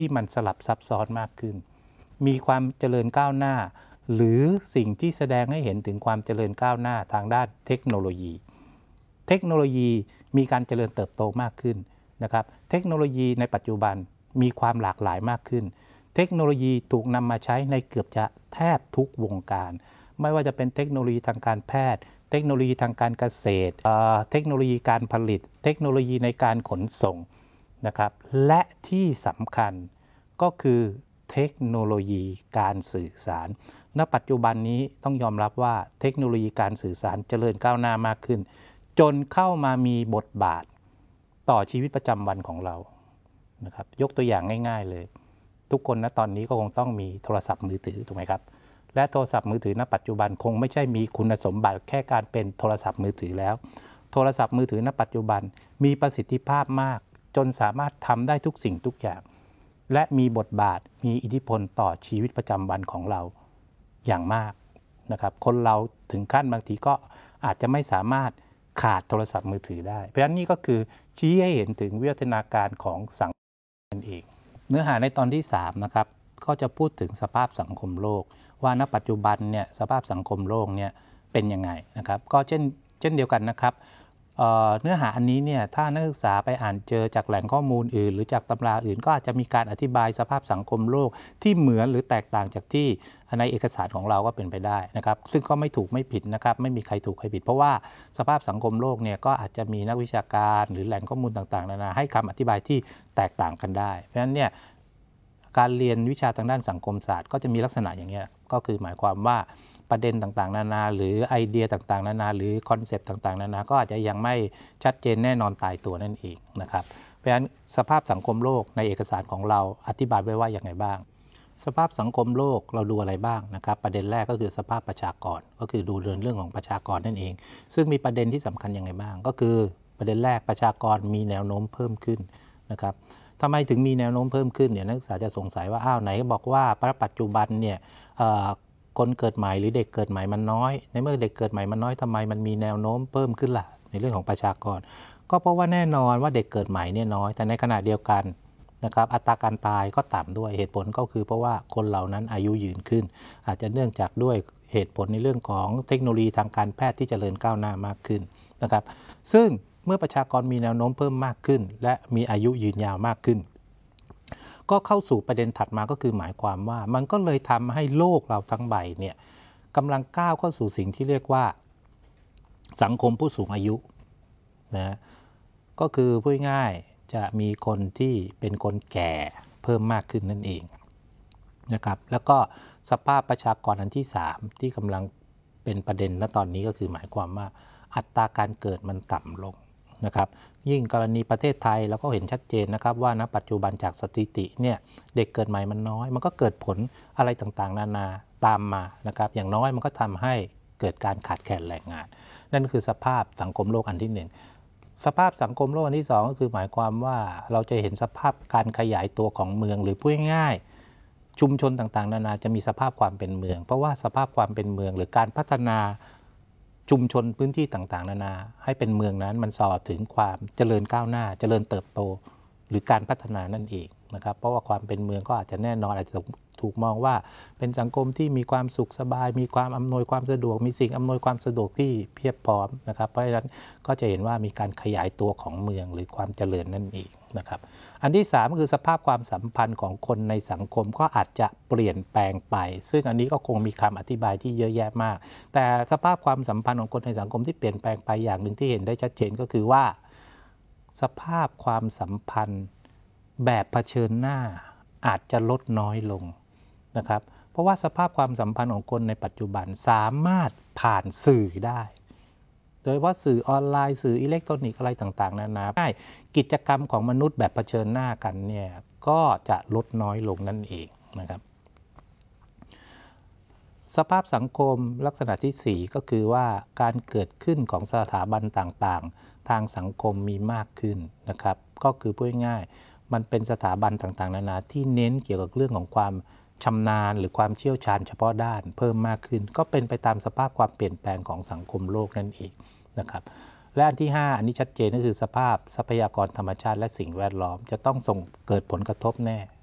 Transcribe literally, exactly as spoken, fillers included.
ที่มันสลับซับซ้อนมากขึ้นมีความเจริญก้าวหน้าหรือสิ่งที่แสดงให้เห็นถึงความเจริญก้าวหน้าทางด้านเทคโนโลยีเทคโนโลยีมีการเจริญเติบโตมากขึ้นนะครับเทคโนโลยีในปัจจุบันมีความหลากหลายมากขึ้นเทคโนโลยีถูกนำมาใช้ในเกือบจะแทบทุกวงการไม่ว่าจะเป็นเทคโนโลยีทางการแพทย์เทคโนโลยีทางการเกษตรเทคโนโลยีการผลิตเทคโนโลยีในการขนส่งนะครับและที่สำคัญก็คือเทคโนโลยีการสื่อสารณปัจจุบันนี้ต้องยอมรับว่าเทคโนโลยีการสื่อสารเจริญก้าวหน้ามากขึ้นจนเข้ามามีบทบาทต่อชีวิตประจำวันของเรานะครับยกตัวอย่างง่ายๆเลยทุกคนณตอนนี้ก็คงต้องมีโทรศัพท์มือถือถูกไหมครับและโทรศัพท์มือถือณปัจจุบันคงไม่ใช่มีคุณสมบัติแค่การเป็นโทรศัพท์มือถือแล้วโทรศัพท์มือถือณปัจจุบันมีประสิทธิภาพมากจนสามารถทำได้ทุกสิ่งทุกอย่างและมีบทบาทมีอิทธิพลต่อชีวิตประจำวันของเราอย่างมากนะครับคนเราถึงขั้นบางทีก็อาจจะไม่สามารถขาดโทรศัพท์มือถือได้เพราะฉะนั้นนี่ก็คือชี้ให้เห็นถึงวิวัฒนาการของสังคมนั่นเองเนื้อหาในตอนที่สามนะครับก็จะพูดถึงสภาพสังคมโลกว่าณปัจจุบันเนี่ยสภาพสังคมโลกเนี่ยเป็นยังไงนะครับก็เช่นเช่นเดียวกันนะครับเ, เนื้อหาอันนี้เนี่ยถ้านักศึกษาไปอ่านเจอจากแหล่งข้อมูลอื่นหรือจากตำราอื่นก็อาจจะมีการอธิบายสภาพสังคมโลกที่เหมือนหรือแตกต่างจากที่ในเอกสารของเราก็เป็นไปได้นะครับซึ่งก็ไม่ถูกไม่ผิดนะครับไม่มีใครถูกใครผิดเพราะว่าสภาพสังคมโลกเนี่ยก็อาจจะมีนักวิชาการหรือแหล่งข้อมูลต่างๆนานาให้คำอธิบายที่แตกต่างกันได้เพราะฉะนั้นเนี่ยการเรียนวิชาทางด้านสังคมศาสตร์ก็จะมีลักษณะอย่างนี้ก็คือหมายความว่าประเด็นต่างๆนานาหรือไอเดียต่างๆนานาหรือคอนเซปต์ต่างๆนานาก็อาจจะยังไม่ชัดเจนแน่นอนตายตัวนั่นเองนะครับเพราะฉะนั้นสภาพสังคมโลกในเอกสารของเราอธิบายไว้ว่าอย่างไรบ้างสภาพสังคมโลกเราดูอะไรบ้างนะครับประเด็นแรกก็คือสภาพประชากรก็คือดูเรื่องเรื่องของประชากรนั่นเองซึ่งมีประเด็นที่สำคัญอย่างไรบ้างก็คือประเด็นแรกประชากรมีแนวโน้มเพิ่มขึ้นนะครับทำไมถึงมีแนวโน้มเพิ่มขึ้นเนี่ยนักศึกษาจะสงสัยว่าอ้าวไหนบอกว่าปัจจุบันเนี่ยคนเกิดใหม่หรือเด็กเกิดใหม่มันน้อยในเมื่อเด็กเกิดใหม่มันน้อยทำไมมันมีแนวโน้มเพิ่มขึ้นล่ะในเรื่องของประชากรก็เพราะว่าแน่นอนว่าเด็กเกิดใหม่เนี่ยน้อยแต่ในขณะเดียวกันนะครับอัตราการตายก็ต่ำด้วยเหตุผลก็คือเพราะว่าคนเหล่านั้นอายุยืนขึ้นอาจจะเนื่องจากด้วยเหตุผลในเรื่องของเทคโนโลยีทางการแพทย์ที่เจริญก้าวหน้ามากขึ้นนะครับซึ่งเมื่อประชากรมีแนวโน้มเพิ่มมากขึ้นและมีอายุยืนยาวมากขึ้นก็เข้าสู่ประเด็นถัดมาก็คือหมายความว่ามันก็เลยทำให้โลกเราทั้งใบเนี่ยกำลังก้าวเข้าสู่สิ่งที่เรียกว่าสังคมผู้สูงอายุนะก็คือพูดง่ายจะมีคนที่เป็นคนแก่เพิ่มมากขึ้นนั่นเองนะครับแล้วก็สภาพประชากรอันที่สามที่กำลังเป็นประเด็นณตอนนี้ก็คือหมายความว่าอัตราการเกิดมันต่ำลงนะครับยิ่งกรณีประเทศไทยเราก็เห็นชัดเจนนะครับว่าณปัจจุบันจากสถิติเนี่ยเด็กเกิดใหม่มันน้อยมันก็เกิดผลอะไรต่างๆนานาตามมานะครับอย่างน้อยมันก็ทำให้เกิดการขาดแคลนแรงงานนั่นคือสภาพสังคมโลกอันที่หนึ่งสภาพสังคมโลกอันที่สองก็คือหมายความว่าเราจะเห็นสภาพการขยายตัวของเมืองหรือพูดง่ายๆชุมชนต่างๆนานาจะมีสภาพความเป็นเมืองเพราะว่าสภาพความเป็นเมืองหรือการพัฒนาชุมชนพื้นที่ต่างๆนานาให้เป็นเมืองนั้นมันสอถึงความเจริญก้าวหน้าเจริญเติบโตหรือการพัฒนานั่นเองนะครับเพราะว่าความเป็นเมืองก็อาจจะแน่นอนอาจจะถูกมองว่าเป็นสังคมที่มีความสุขสบายมีความอำนวยความสะดวกมีสิ่งอำนวยความสะดวกที่เพียบพร้อมนะครับเพราะฉะนั้นก็จะเห็นว่ามีการขยายตัวของเมืองหรือความเจริญนั่นเองนะครับอันที่สามก็คือสภาพความสัมพันธ์ของคนในสังคมก็อาจจะเปลี่ยนแปลงไปซึ่งอันนี้ก็คงมีคำอธิบายที่เยอะแยะมากแต่สภาพความสัมพันธ์ของคนในสังคมที่เปลี่ยนแปลงไปอย่างหนึ่งที่เห็นได้ชัดเจนก็คือว่าสภาพความสัมพันธ์แบบเผชิญหน้าอาจจะลดน้อยลงนะครับเพราะว่าสภาพความสัมพันธ์ของคนในปัจจุบันสามารถผ่านสื่อได้โดยว่าสื่อออนไลน์สื่ออิเล็กทรอนิกส์อะไรต่างๆนานาได้กิจกรรมของมนุษย์แบบเผชิญหน้ากันเนี่ยก็จะลดน้อยลงนั่นเองนะครับสภาพสังคมลักษณะที่สี่ก็คือว่าการเกิดขึ้นของสถาบันต่างๆทางสังคมมีมากขึ้นนะครับก็คือพูดง่ายๆมันเป็นสถาบันต่างๆนานาที่เน้นเกี่ยวกับเรื่องของความชำนาญหรือความเชี่ยวชาญเฉพาะด้านเพิ่มมากขึ้นก็เป็นไปตามสภาพความเปลี่ยนแปลงของสังคมโลกนั่นเองนะครับและอันที่ห้าอันนี้ชัดเจนก็คือสภาพทรัพยากรธรรมชาติและสิ่งแวดล้อมจะต้องส่งเกิดผลกระทบแน่